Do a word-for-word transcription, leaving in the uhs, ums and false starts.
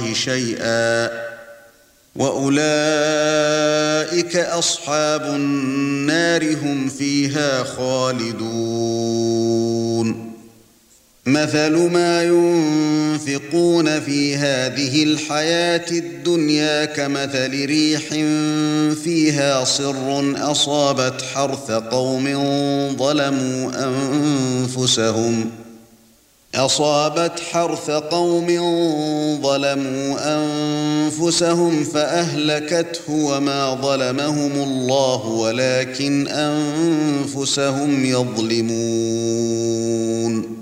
الله شيئا وأولئك أصحاب النار هم فيها خالدون مثل ما ينفقون في هذه الحياة الدنيا كمثل ريح فيها صر أصابت حرث قوم ظلموا أنفسهم أصابت حرث قوم ظلموا أنفسهم فأهلكته وما ظلمهم الله ولكن أنفسهم يظلمون